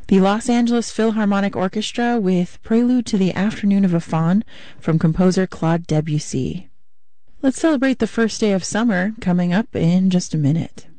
The Los Angeles Philharmonic Orchestra with Prelude to the Afternoon of a Faun from composer Claude Debussy. Let's celebrate the first day of summer coming up in just a minute.